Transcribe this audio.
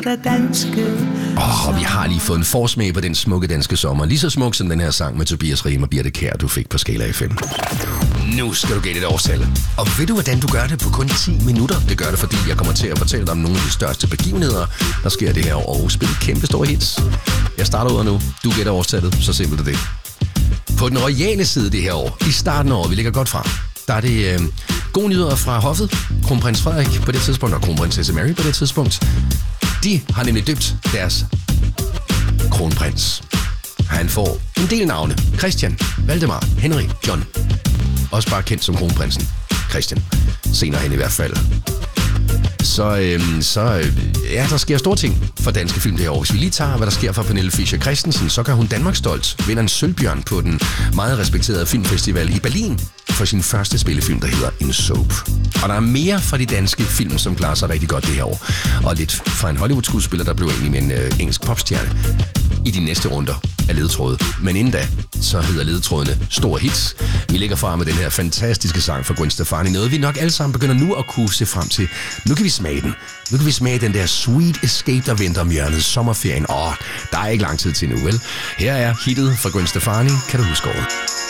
danske. Og vi har lige fået en forsmag på den smukke danske sommer. Lige så smuk som den her sang med Tobias Riem og Birthe Kjær, du fik på Skala FM. Nu skal du gætte et årstal. Og ved du, hvordan du gør det på kun 10 minutter? Det gør det, fordi jeg kommer til at fortælle dig om nogle af de største begivenheder, der sker det her år, og spille kæmpe store hits. Jeg starter ud af nu. Du gætter årstallet, så simpelt er det. På den royale side det her år, i starten af året, vi ligger godt fra, der er det gode nyheder fra hoffet. Kronprins Frederik på det tidspunkt, og kronprinsesse Mary på det tidspunkt. De har nemlig døbt deres kronprins. Han får en del navne. Christian, Valdemar, Henrik, John. Også bare kendt som kronprinsen. Christian. Senere hen i hvert fald. Så der sker store ting for danske film det her år. Hvis vi lige tager, hvad der sker for Pernille Fischer Christensen, så gør hun Danmark stolt. Vinder en sølvbjørn på den meget respekterede filmfestival i Berlin for sin første spillefilm, der hedder En Soap. Og der er mere fra de danske film, som klarer sig rigtig godt det her år. Og lidt fra en Hollywood-skuespiller, der blev enig med en engelsk popstjerne i de næste runder af ledetråde. Men inden da, så hedder ledetrådene Store Hits. Vi lægger frem med den her fantastiske sang fra Gwen Stefani. Noget vi nok alle sammen begynder nu at kunne se frem til. Nu kan vi smage den. Nu kan vi smage den der Sweet Escape, der venter om hjørnet. Sommerferien. Der er ikke lang tid til nu, vel? Her er hittet fra Gwen Stefani. Kan du huske året?